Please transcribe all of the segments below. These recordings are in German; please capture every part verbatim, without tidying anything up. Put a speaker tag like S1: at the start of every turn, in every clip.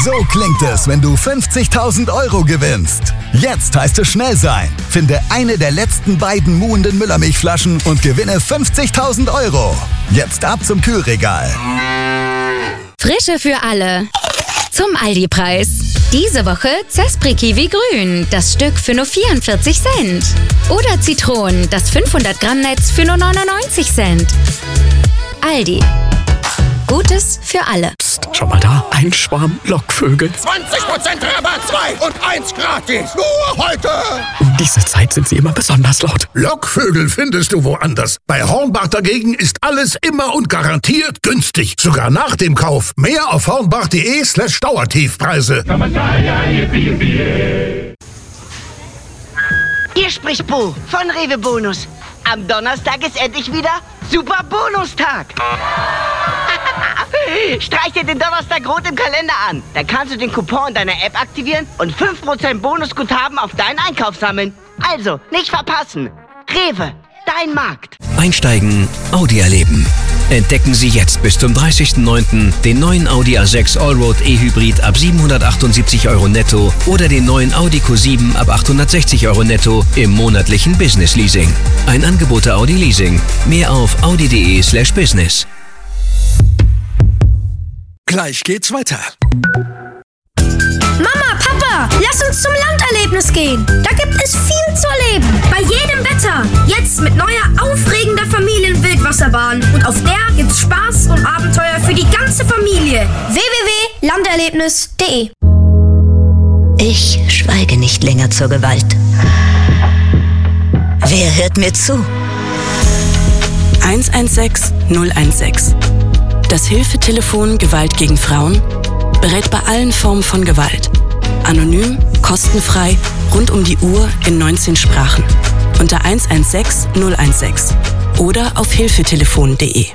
S1: So klingt es, wenn du fünfzigtausend Euro gewinnst. Jetzt heißt es schnell sein. Finde eine der letzten beiden muhenden Müllermilchflaschen und gewinne fünfzigtausend Euro. Jetzt ab zum Kühlregal.
S2: Frische für alle. Zum Aldi-Preis. Diese Woche Zespri Kiwi Grün, das Stück für nur vierundvierzig Cent. Oder Zitronen, das fünfhundert Gramm Netz für nur neunundneunzig Cent. Aldi. Gutes für alle.
S3: Psst, schau mal da, ein Schwarm Lockvögel.
S4: zwanzig Prozent Rabatt, zwei und eins gratis. Nur heute.
S3: Um diese Zeit sind sie immer besonders laut.
S4: Lockvögel findest du woanders. Bei Hornbach dagegen ist alles immer und garantiert günstig. Sogar nach dem Kauf. Mehr auf hornbach.de slash Dauertiefpreise.
S5: Hier spricht Bo von Rewe Bonus. Am Donnerstag ist endlich wieder Super Bonustag. Streich dir den Donnerstag rot im Kalender an. Da kannst du den Coupon deiner App aktivieren und fünf Prozent Bonusguthaben auf deinen Einkauf sammeln. Also, nicht verpassen. Rewe, dein Markt.
S6: Einsteigen, Audi erleben. Entdecken Sie jetzt bis zum dreißigsten neunten den neuen Audi A sechs Allroad E-Hybrid ab siebenhundertachtundsiebzig Euro netto oder den neuen Audi Q sieben ab achthundertsechzig Euro netto im monatlichen Business Leasing. Ein Angebot der Audi Leasing. Mehr auf audi.de slash business.
S1: Gleich geht's weiter.
S7: Mama, Papa, lass uns zum Landerlebnis gehen. Da gibt es viel zu erleben. Bei jedem Wetter. Jetzt mit neuer, aufregender Familienwildwasserbahn. Und auf der gibt's Spaß und Abenteuer für die ganze Familie. w w w punkt landerlebnis punkt de
S8: Ich schweige nicht länger zur Gewalt. Wer hört mir zu?
S9: eins eins sechs null eins sechs. Das Hilfetelefon Gewalt gegen Frauen berät bei allen Formen von Gewalt. Anonym, kostenfrei, rund um die Uhr in neunzehn Sprachen. Unter eins eins sechs null eins sechs oder auf hilfetelefon punkt de.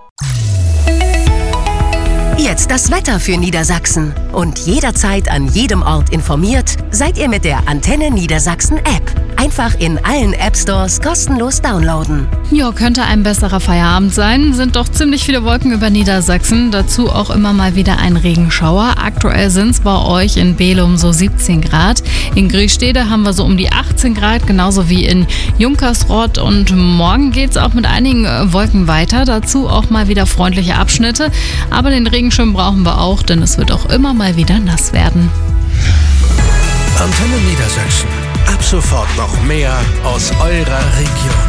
S10: Jetzt das Wetter für Niedersachsen. Und jederzeit an jedem Ort informiert, seid ihr mit der Antenne Niedersachsen App. Einfach in allen App-Stores kostenlos downloaden.
S11: Ja, könnte ein besserer Feierabend sein. Sind doch ziemlich viele Wolken über Niedersachsen. Dazu auch immer mal wieder ein Regenschauer. Aktuell sind es bei euch in Belum so siebzehn Grad. In Griesstede haben wir so um die achtzehn Grad, genauso wie in Junkersrott. Und morgen geht es auch mit einigen Wolken weiter. Dazu auch mal wieder freundliche Abschnitte. Aber den Regenschirm brauchen wir auch, denn es wird auch immer mal wieder nass werden.
S1: Antenne Niedersachsen. Ab sofort noch mehr aus eurer Region.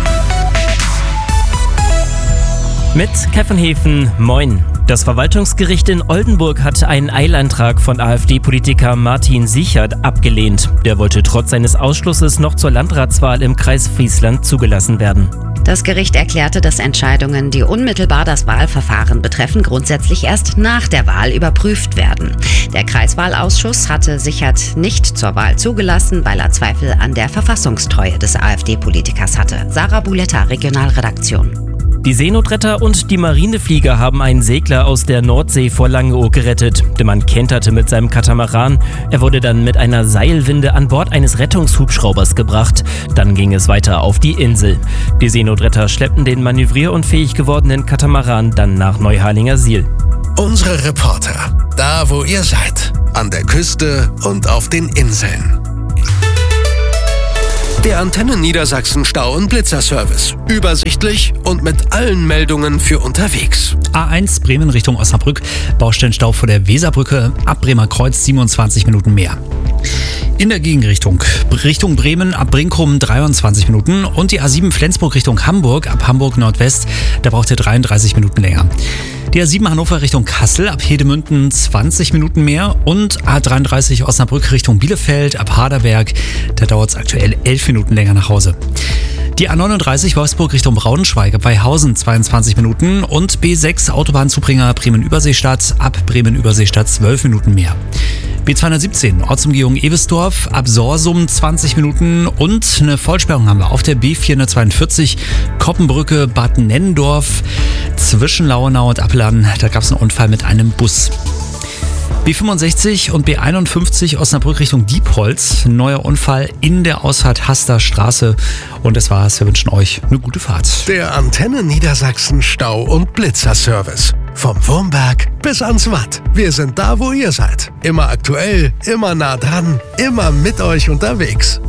S12: Mit Kevin Hefen, moin. Das Verwaltungsgericht in Oldenburg hat einen Eilantrag von AfD-Politiker Martin Sichert abgelehnt. Der wollte trotz seines Ausschlusses noch zur Landratswahl im Kreis Friesland zugelassen werden.
S13: Das Gericht erklärte, dass Entscheidungen, die unmittelbar das Wahlverfahren betreffen, grundsätzlich erst nach der Wahl überprüft werden. Der Kreiswahlausschuss hatte Sichert nicht zur Wahl zugelassen, weil er Zweifel an der Verfassungstreue des AfD-Politikers hatte. Sarah Buletta, Regionalredaktion.
S12: Die Seenotretter und die Marineflieger haben einen Segler aus der Nordsee vor Langeoog gerettet. Der Mann kenterte mit seinem Katamaran. Er wurde dann mit einer Seilwinde an Bord eines Rettungshubschraubers gebracht. Dann ging es weiter auf die Insel. Die Seenotretter schleppten den manövrierunfähig gewordenen Katamaran dann nach Neuharlingersiel.
S1: Unsere Reporter, da wo ihr seid, an der Küste und auf den Inseln. Der Antenne Niedersachsen Stau- und Blitzerservice. Übersichtlich und mit allen Meldungen für unterwegs.
S14: A eins Bremen Richtung Osnabrück. Baustellenstau vor der Weserbrücke. Ab Bremer Kreuz siebenundzwanzig Minuten mehr. In der Gegenrichtung. Richtung Bremen ab Brinkum dreiundzwanzig Minuten. Und die A sieben Flensburg Richtung Hamburg ab Hamburg Nordwest. Da braucht ihr dreiunddreißig Minuten länger. Die A sieben Hannover Richtung Kassel ab Hedemünden zwanzig Minuten mehr und A dreiunddreißig Osnabrück Richtung Bielefeld ab Harderberg, da dauert es aktuell elf Minuten länger nach Hause. Die A neununddreißig Wolfsburg Richtung Braunschweig bei Hausen zweiundzwanzig Minuten und B sechs Autobahnzubringer Bremen-Überseestadt ab Bremen-Überseestadt zwölf Minuten mehr. B zweihundertsiebzehn Ortsumgehung Ewesdorf ab Sorsum zwanzig Minuten und eine Vollsperrung haben wir auf der B vierhundertzweiundvierzig Koppenbrücke Bad Nennendorf zwischen Lauenau und Appelern. Da gab es einen Unfall mit einem Bus. B fünfundsechzig und B einundfünfzig Osnabrück Richtung Diepholz. Neuer Unfall in der Ausfahrt Haster Straße. Und das war's. Wir wünschen euch eine gute Fahrt.
S1: Der Antenne Niedersachsen Stau- und Blitzerservice.
S15: Vom Wurmberg bis ans Watt. Wir sind da, wo ihr seid. Immer aktuell, immer nah dran, immer mit euch unterwegs.